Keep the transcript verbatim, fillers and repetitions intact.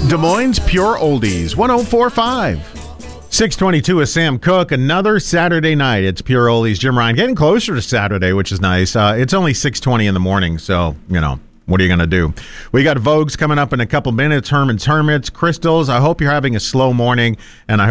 Des Moines Pure Oldies, one oh four point five. six twenty-two is Sam Cooke. Another Saturday night. It's Pure Oldies. Jim Ryan. Getting closer to Saturday, which is nice. Uh, it's only six twenty in the morning, so, you know, what are you going to do? We got Vogues coming up in a couple minutes. Herman's Hermits, Crystals. I hope you're having a slow morning, and I